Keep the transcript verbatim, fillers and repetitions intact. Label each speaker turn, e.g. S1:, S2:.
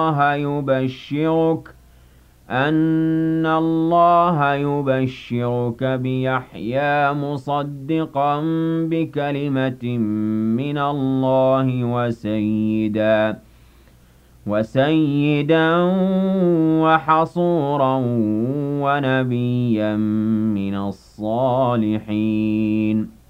S1: الله يبشرك أن الله يبشرك بيحيى مصدقا بكلمة من الله وسيدا وسيدا وحصورا ونبيا من الصالحين